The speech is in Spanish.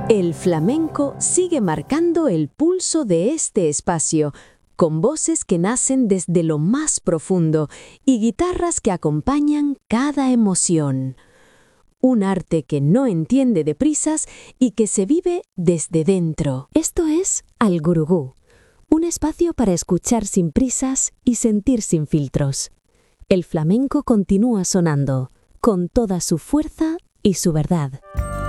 El flamenco sigue marcando el pulso de este espacio, con voces que nacen desde lo más profundo y guitarras que acompañan cada emoción. Un arte que no entiende de prisas y que se vive desde dentro. Esto es Al Gurugú, un espacio para escuchar sin prisas y sentir sin filtros. El flamenco continúa sonando, con toda su fuerza y su verdad.